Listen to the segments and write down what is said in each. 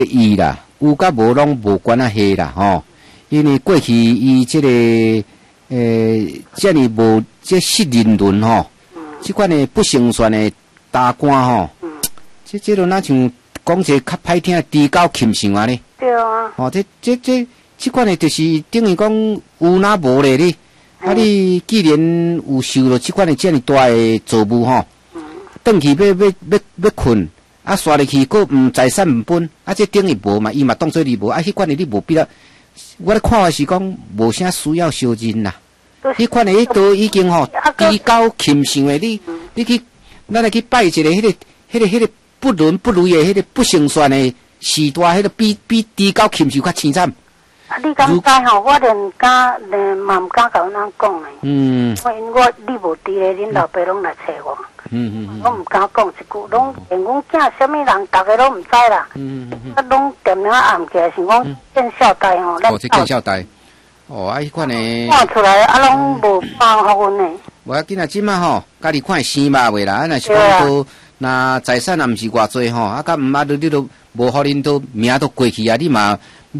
伊啦，有甲无拢无关啊系啦吼，因为过去伊这个这里无这失人伦吼，这款的不成全的大官吼，这都哪像讲一个较歹听的低高禽相啊咧？ 对啊。 哦，这款的就是等于讲有哪无咧哩？啊，你既然有受到这款的这么大的作务吼，转去要困。啊，刷入去，佫财产毋分，啊，这等于无嘛，伊嘛当做你无，啊，迄款的你无必要。我咧看法是讲，无啥需要小人啦。迄款的迄都已经吼低高禽相的，你去，咱来去拜一个迄个不伦不类的迄个不成全的时代，迄个比低高禽相较凄惨。 啊，你敢知吼？我连嘛毋敢甲阮人讲诶。因为你无伫咧，恁老爸拢来找我。我唔敢讲一句，拢连阮囝什么人，大家拢唔知啦。啊，拢点名暗起来，是讲见孝代吼。 哦，这见孝代。哦，啊，迄款诶。 看出来，啊，拢无包互阮诶。 无要紧啊，即马吼，家己看生肉袂啦，啊，若是讲都，那财产也毋是偌济吼，啊，甲毋捌你都无互恁都名都过去啊，你嘛，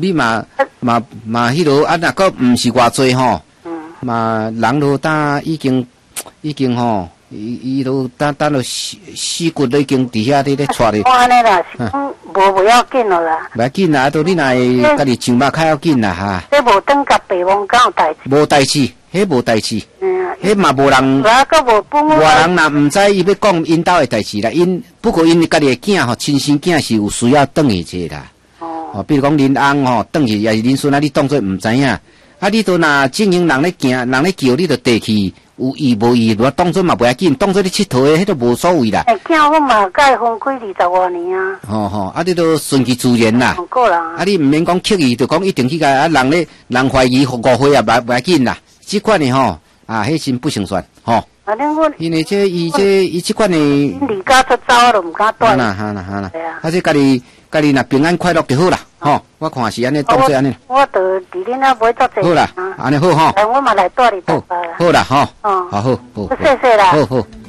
迄落啊，若个毋是偌济吼，嘛人都当已经吼。伊都等到死骨都已经伫遐咧带咧。 安尼啦，是讲无要紧咯啦。 袂要紧啦，都你若会家己上肉较要紧啦哈。 这无等甲爸母敢有代志？ 无代志，迄无代志。迄嘛无人。外人若毋知伊要讲因兜诶代志啦，不过因家己诶囝吼，亲生囝是有需要转去者啦。哦，比如讲恁翁吼转去，也是恁孙啊，你当作毋知影。啊，你都若经营人咧行，人咧叫你就地去。有意无意，我当作嘛不要紧，当作你佚佗诶，迄都无所谓啦。 囝我嘛甲伊分开20多年啊。 啊，你都顺其自然啦。啊，你毋免讲刻意，就讲一定去甲啊人怀疑误会啊，不要紧啦。即款诶吼，啊，迄真不成全吼。因为伊即款诶。 离家出走我都毋敢带。 哈啦。啊，这家己若平安快乐就好啦。吼，我看是安尼，当作安尼。 我就伫恁遐买作济。 好啦，安尼好吼。 我嘛来带你爸爸啦。 好啦，吼。好。 谢谢啦。 好。